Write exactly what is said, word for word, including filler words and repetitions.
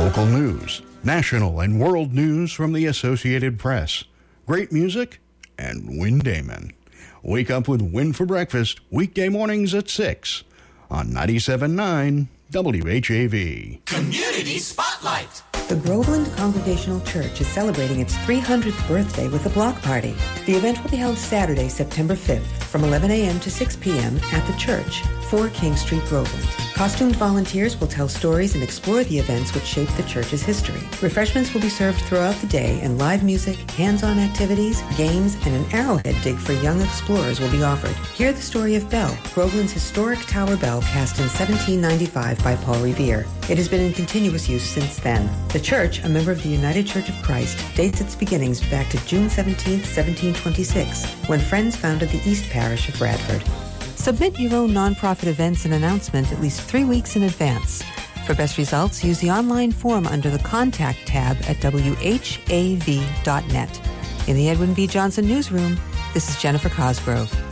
Local news, national and world news from the Associated Press. Great music and Win Damon. Wake up with Win for breakfast weekday mornings at six on ninety-seven point nine W H A V. Community Spotlight. The Groveland Congregational Church is celebrating its three hundredth birthday with a block party. The event will be held Saturday, September fifth, from eleven a.m. to six p.m. at the church, four King Street, Groveland. Costumed volunteers will tell stories and explore the events which shaped the church's history. Refreshments will be served throughout the day, and live music, hands-on activities, games, and an arrowhead dig for young explorers will be offered. Hear the story of Bell, Groveland's historic tower bell cast in seventeen ninety-five by Paul Revere. It has been in continuous use since then. The church, a member of the United Church of Christ, dates its beginnings back to June seventeenth, seventeen twenty-six, when Friends founded the East Parish of Bradford. Submit your own nonprofit events and announcement at least three weeks in advance. For best results, use the online form under the Contact tab at W H A V dot net. In the Edwin V. Johnson Newsroom, this is Jennifer Cosgrove.